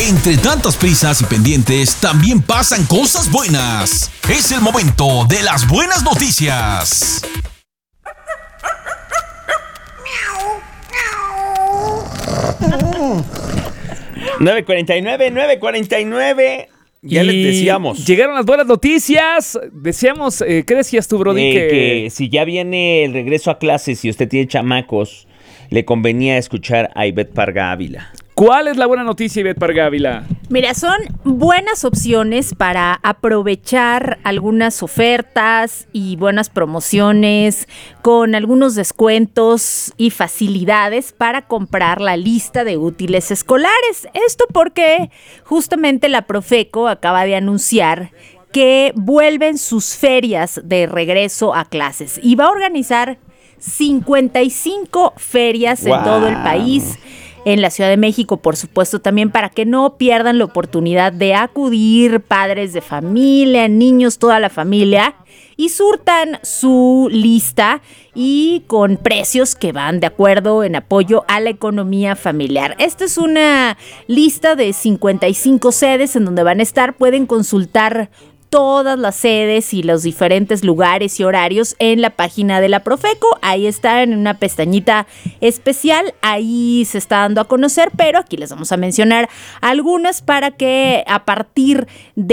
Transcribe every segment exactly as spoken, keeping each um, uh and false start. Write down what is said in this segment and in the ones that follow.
Entre tantas prisas y pendientes, también pasan cosas buenas. Es el momento de las buenas noticias. nueve cuarenta y nueve, nueve cuarenta y nueve. Ya y les decíamos. Llegaron las buenas noticias. Decíamos, eh, ¿qué decías tú, Brody? Eh, que... que si ya viene el regreso a clases y usted tiene chamacos, le convenía escuchar a Ivette Parga Ávila. ¿Cuál es la buena noticia, Ivette Parga Ávila? Mira, son buenas opciones para aprovechar algunas ofertas y buenas promociones con algunos descuentos y facilidades para comprar la lista de útiles escolares. Esto porque justamente la Profeco acaba de anunciar que vuelven sus ferias de regreso a clases y va a organizar cincuenta y cinco ferias Wow. en todo el país. En la Ciudad de México, por supuesto, también para que no pierdan la oportunidad de acudir padres de familia, niños, toda la familia, y surtan su lista y con precios que van de acuerdo en apoyo a la economía familiar. Esta es una lista de cincuenta y cinco sedes en donde van a estar. Pueden consultar todas las sedes y los diferentes lugares y horarios en la página de la Profeco. Ahí está en una pestañita especial, ahí se está dando a conocer, pero aquí les vamos a mencionar algunas para que a partir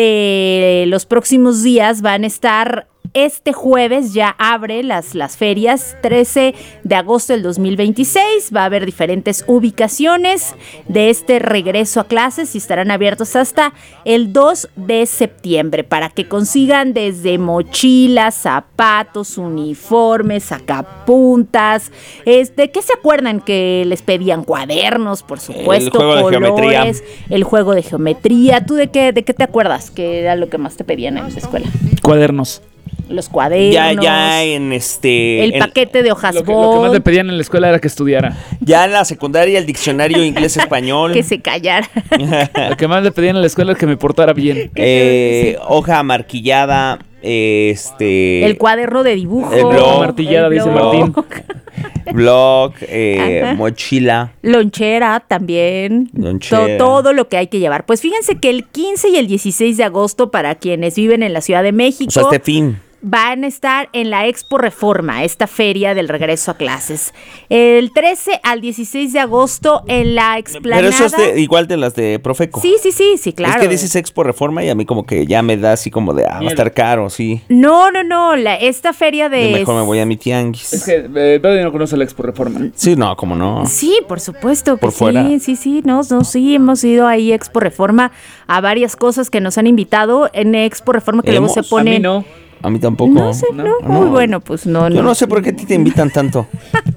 de los próximos días van a estar. Este jueves ya abre las, las ferias, trece de agosto del dos mil veintiséis. Va a haber diferentes ubicaciones de este regreso a clases y estarán abiertos hasta el dos de septiembre para que consigan desde mochilas, zapatos, uniformes, sacapuntas. ¿De qué se acuerdan que les pedían? Cuadernos, por supuesto, el juego colores, de geometría. el juego de geometría. ¿Tú de qué, de qué te acuerdas? ¿Qué era lo que más te pedían en la escuela? Cuadernos. Los cuadernos, Ya, ya en este. el en- paquete de hojas Lo que, lo que más le pedían en la escuela era que estudiara. Ya en la secundaria, el diccionario inglés-español. que se callara. Lo que más le pedían en la escuela es que me portara bien. eh, hoja marquillada. Este. El cuaderno de dibujo. El blog. Martillada, el dice blog. Martín. Blog, eh, Ajá. mochila. Lonchera también. Lonchera. To- todo lo que hay que llevar. Pues fíjense que el quince y el dieciséis de agosto, para quienes viven en la Ciudad de México, O sea, este fin. van a estar en la Expo Reforma, esta feria del regreso a clases. El trece al dieciséis de agosto en la explanada. Pero eso es de- igual de las de Profeco. Sí, sí, sí, sí, claro. Es que dices Expo Reforma y a mí como que ya me da así como de, ah, va a estar caro, sí. No, no, no, la, esta feria de... Yo mejor me voy a mi tianguis. Es que eh, Brody no conoce la Expo Reforma. Sí, no, como no. Sí, por supuesto que Por sí, fuera. sí, sí, no, no, sí, hemos ido ahí a Expo Reforma a varias cosas que nos han invitado en Expo Reforma que luego ¿Hemos? se A ponen... mí no. A mí tampoco. No sé, no, No. muy bueno, pues no, Yo no. no sé por qué a ti te invitan tanto.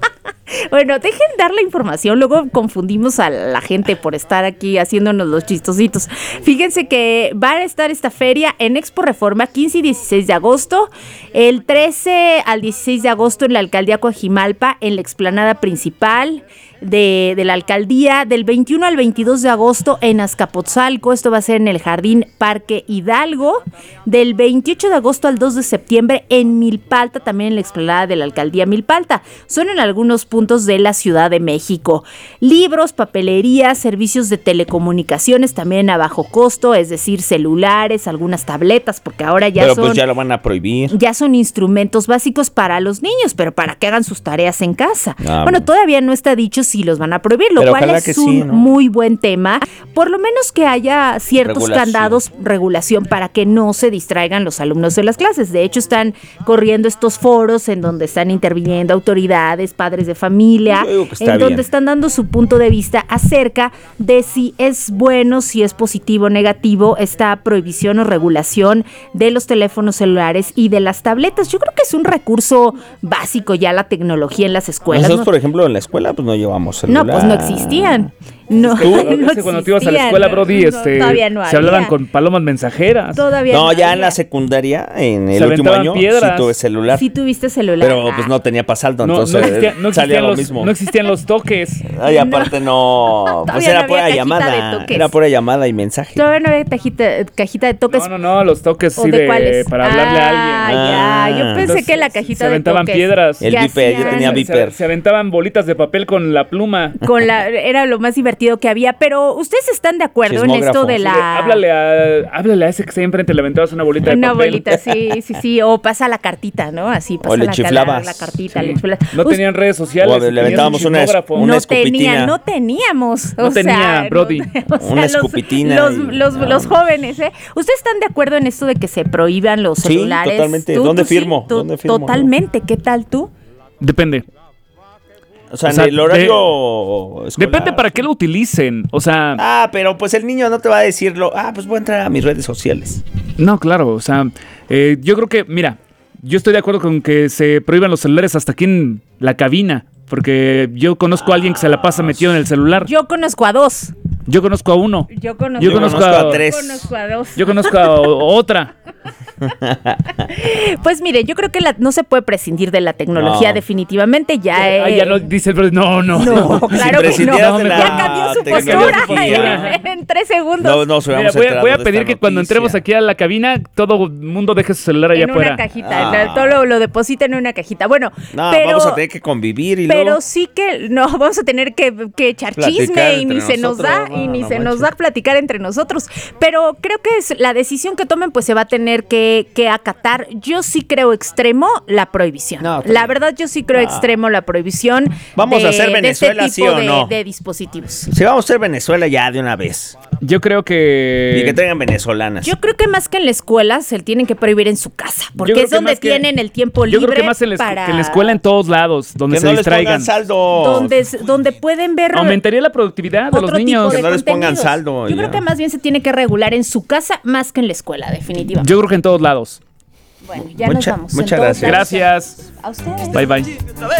Bueno, dejen dar la información, luego confundimos a la gente por estar aquí haciéndonos los chistositos. Fíjense que va a estar esta feria en Expo Reforma quince y dieciséis de agosto, el trece al dieciséis de agosto en la Alcaldía Coajimalpa, en la explanada principal de, de la alcaldía, del veintiuno al veintidós de agosto en Azcapotzalco, esto va a ser en el Jardín Parque Hidalgo, del veintiocho de agosto al dos de septiembre en Milpalta, también en la explanada de la Alcaldía Milpalta. Son en algunos puntos de la Ciudad de México. Libros, papelería, servicios de telecomunicaciones también a bajo costo, es decir, celulares, algunas tabletas, porque ahora ya Pero son... pues ya lo van a prohibir. Ya son instrumentos básicos para los niños, pero para que hagan sus tareas en casa. Ah, bueno, bueno. todavía no está dicho si los van a prohibir, lo Pero cual ojalá es que un sí, ¿no? muy buen tema. Por lo menos que haya ciertos Regulación. candados, regulación, para que no se distraigan los alumnos de las clases. De hecho, están corriendo estos foros en donde están interviniendo autoridades, padres de familia, Yo digo que está en donde bien. están dando su punto de vista acerca de si es bueno, si es positivo o negativo esta prohibición o regulación de los teléfonos celulares y de las tabletas. Yo creo que es un recurso básico ya la tecnología en las escuelas. Nosotros, ¿no? por ejemplo, en la escuela pues no llevamos celular. No, pues no existían. No, Tú, no es que cuando te ibas a la existían. escuela, Brody, No, este, todavía no se hablaban había. con palomas mensajeras. Todavía No, ya en había. la secundaria, en Se el último aventaban año, piedras. sí tuve celular. Sí tuviste celular. Pero pues no tenía para saldo, No, no, entonces existía- no salía existían lo los, mismo. no existían los toques. Ay, aparte no, pues Todavía era no pura había cajita de llamada, toques. era pura llamada y mensaje. Todavía no había cajita, cajita de toques. No, no, no, los toques ¿O sí de de, cuáles? para hablarle a alguien. Ah, ya. Yo Ah. pensé Entonces, que la se cajita de aventaban toques. piedras. El que Viper, yo hacían tenía Se- Viper. Se, aventaban bolitas de papel con la pluma. Con la, era lo más divertido. divertido que había, pero ¿ustedes están de acuerdo en esto de la... Sí, háblale, a, háblale a ese que está enfrente, le aventabas una bolita de Una papel. bolita, sí, sí, sí, o pasa la cartita, ¿no? Así pasa le la, chiflabas. la, la cartita, Sí. le chiflabas. No Us- tenían redes sociales. O a ver, le tenías aventábamos un una- chismógrafo. una no escupitina. tenían, no teníamos. No o tenía, sea, Brody. o sea, Una los- escupitina Los, y- los, no. los jóvenes, ¿eh? ¿Ustedes están de acuerdo en esto de que se prohíban los Sí, celulares? totalmente. ¿Dónde firmo? To- ¿Dónde firmo? Totalmente. ¿Qué tal tú? Depende. O sea, O sea, en el horario escolar. Depende para qué lo utilicen. O sea, Ah, pero pues el niño no te va a decirlo. Ah, pues voy a entrar a mis redes sociales. no, claro. O sea, eh, yo creo que, mira, yo estoy de acuerdo con que se prohíban los celulares hasta aquí en la cabina. Porque yo conozco a alguien que se la pasa metido en el celular. Yo, Yo conozco a dos. conozco a uno. Yo conozco, Yo conozco a- tres. conozco a dos. Yo conozco a o- otra. Pues mire, yo creo que la- no se puede prescindir de la tecnología, No. definitivamente. Ya, Ah, eh, ya lo dice el Brody. No, no. No, claro que no. prescindieras de Ya la cambió su tecnología. postura en, en tres segundos. No, no, se Mira, vamos voy, a, enterando voy a de pedir esta que cuando noticia. entremos aquí a la cabina, todo el mundo deje su celular allá en afuera. una cajita, Ah. lo- todo lo, lo deposita en una cajita. Bueno, No, pero, vamos a tener que convivir y pero luego... sí que no vamos a tener que, que echar Platicar chisme y entre ni se nos da nosotros, y no, ni no se nos manches. da platicar entre nosotros. Pero creo que es la decisión que tomen, pues se va a tener que, que acatar. Yo sí creo extremo la prohibición. No, la también. verdad, yo sí creo No. extremo la prohibición. Vamos de, a hacer de Venezuela, este ¿sí tipo o de, no? de dispositivos. Si vamos a ser Venezuela ya de una vez. Yo creo que... Y que tengan venezolanas. Yo creo que más que en la escuela se tienen que prohibir en su casa, Yo porque creo es que donde más que- tienen el tiempo Yo libre creo que más en la, escu- para que en la escuela en todos lados, donde que se no les distraigan. pongan saldo. donde, donde pueden ver Aumentaría la productividad de los otro tipo niños. de Que no les pongan contenidos. saldo, Yo ya. creo que más bien se tiene que regular en su casa más que en la escuela, definitivamente. Yo creo que en todos lados. Bueno, ya Mucha- nos vamos. muchas Entonces, Gracias. A ustedes. Bye, bye.